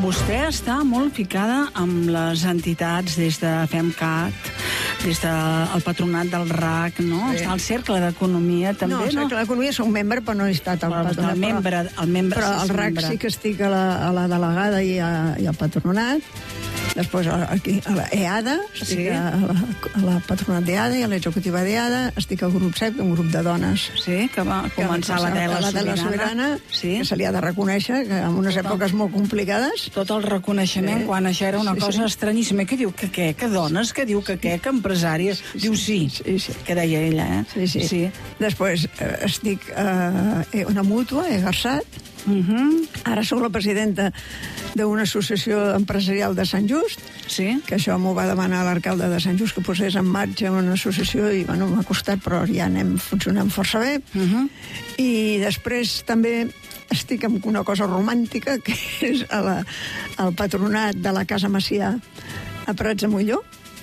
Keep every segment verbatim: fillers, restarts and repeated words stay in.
Vostè està molt ficada amb les entitats des de FemCat, des del patronat del R A C, no? Sí. Està al Cercle d'Economia, també, no? No, el Cercle d'Economia és un membre, però no he estat al Però patronat. el membre, el membre, Però sí, al R A C membre. sí que estic a la, a la delegada i, a, i al patronat. Després aquí a la EADA, estic Sí. a, la, a la patronat d'EADA i a l'executiva d'EADA, estic al grup C E P, un grup de dones. Sí, que va que començar va la tela la tela sobirana. sobirana, Sí. que se li ha de reconèixer que en unes èpoques molt complicades. Tot el reconeixement, Sí. quan això era una Sí, cosa sí. estranyíssima. Què diu? Que què? Que dones? Que diu que què? Que empresàries? Diu sí. Sí, sí. Que deia ella, eh? Sí, sí. sí. Després eh, estic eh, a una mútua, he Garsat. Uh -huh. Ara sóc la presidenta d'una associació empresarial de Sant Just, Sí. que això m'ho va demanar l'alcalde de Sant Just, que posés en marxa una associació i, bueno, m'ha costat, però ja anem funcionant força bé. Uh -huh. I després també estic amb una cosa romàntica, que és a la, al patronat de la Casa Macià a Prats de Molló,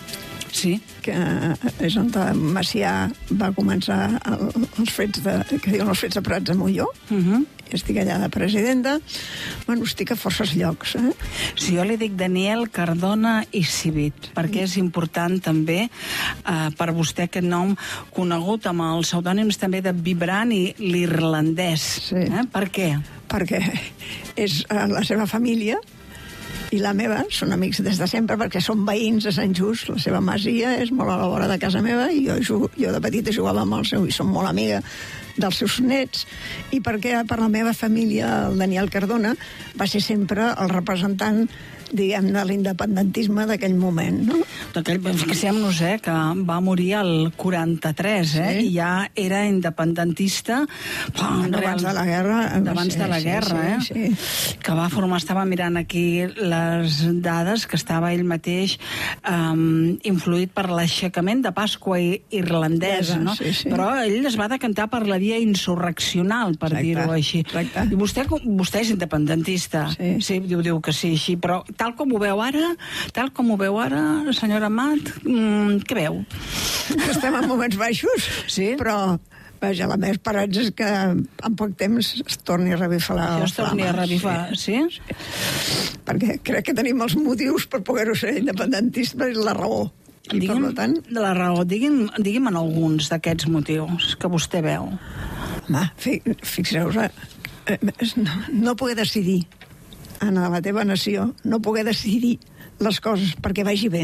Sí. que és on Macià va començar el, els fets de, que diuen els fets de Prats de Molló. Uh -huh. Estic allà de presidenta. Bueno, estic a forces llocs, eh? Si jo li dic Daniel Cardona i Civit, perquè és important també eh, per vostè aquest nom conegut amb els pseudònims també de Vibrant i l'irlandès. Sí. Eh? Per què? Perquè és eh, la seva família i la meva són amics des de sempre, perquè són veïns de Sant Just. La seva masia és molt a la vora de casa meva i jo, jugo, jo de petita jugava amb el seu i som molt amiga dels seus nets, i perquè per la meva família el Daniel Cardona va ser sempre el representant, diguem, de l'independentisme d'aquell moment, no? Aquell, fixem-nos, eh, que va morir el quaranta-tres, eh, Sí. i ja era independentista. Oh, Abans de la guerra. D'abans Sí, de la sí, guerra, sí, eh? sí. Que va formar, estava mirant aquí les dades, que estava ell mateix um, influït per l'aixecament de Pasqua irlandesa, no? Sí, sí. Però ell es va decantar per la via insurreccional, per Exacte, dir-ho així. exacte. I vostè, vostè és independentista. Sí. Sí, diu, diu que sí, així, però tal com ho veu ara, tal com ho veu ara, senyora Amat, mmm, què veu? Que estem en moments baixos, Sí. però vaja, la meva esperança és que en poc temps es torni a revifar la Això es torni a revifar, sí? sí? Perquè crec que tenim els motius per poder-ho ser independentistes i la raó. I Digui'm, per tant, de la raó, digui'm, digui'm en alguns d'aquests motius que vostè veu. home, fi, fixeu-vos, eh, no, no poder decidir en la teva nació, no poder decidir les coses perquè vagi bé,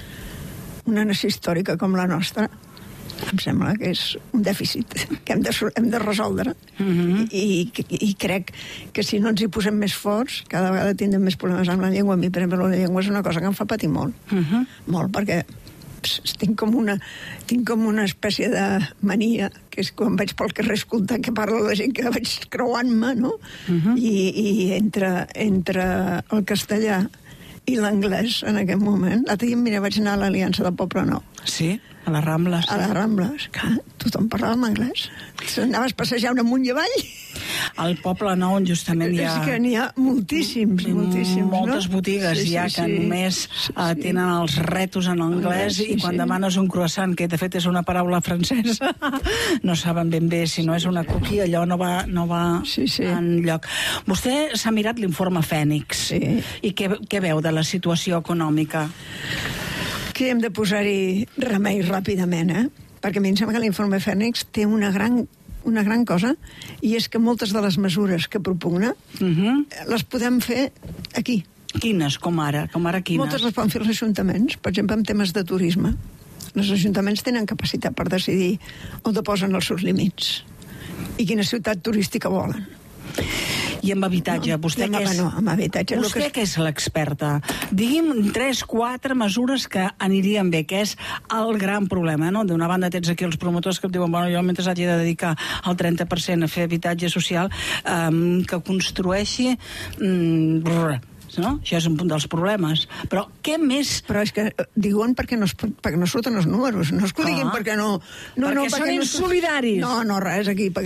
una nació històrica com la nostra, em sembla que és un dèficit que hem de, hem de resoldre. Mhm. I, i, i crec que si no ens hi posem més forts, cada vegada tindrem més problemes amb la llengua. A mi, per exemple, la llengua és una cosa que em fa patir molt. Mhm. Molt, perquè ps, tinc com una tinc com una espècie de mania, que és quan vaig pel carrer escoltant que parla la gent, que vaig creuant-me, no? Mhm. I, i entre, entre el castellà i l'anglès en aquest moment. L'altre dia, mira, vaig anar a l'Aliança del Poble Nou, Sí, a les Rambles. a les Rambles, que tothom parlava en anglès. Anaves passejant amunt i avall. Al Poble Nou, justament, hi ha... És que n'hi ha moltíssims, moltíssims, moltes no? botigues Sí, sí, ja que sí. només Sí, eh, sí. tenen els retos en anglès, Sí, i quan sí. demanes un croissant, que de fet és una paraula francesa, no saben ben bé si no és una cookie, allò no va, no va Sí, sí. enlloc. Vostè s'ha mirat l'informe Fènix. Sí. I què, què veu de la situació econòmica? Que hem de posar-hi remei ràpidament, eh? Perquè a mi em sembla que l'informe Fènix té una gran, una gran cosa, i és que moltes de les mesures que propugna Uh -huh. les podem fer aquí. Quines, com ara? Com ara quines? Moltes les poden fer els ajuntaments, per exemple, en temes de turisme. Els ajuntaments tenen capacitat per decidir on posen els seus límits i quina ciutat turística volen. I amb habitatge, No, vostè i amb- què és... no, amb habitatge, el Vostè que és- que és l'experta. Digui'm tres, quatre mesures que anirien bé, que és el gran problema, no? D'una banda tens aquí els promotors que et diuen, bueno, jo mentre hagi de dedicar el trenta per cent a fer habitatge social, um, que construeixi... Um, brrr, no? Això és un punt dels problemes. Però què més... Però és que eh, diuen perquè no, es, perquè no surten els números. No és que ho diguin Ah. perquè no... no Perquè no, són no, insolidaris. No, no, res, aquí...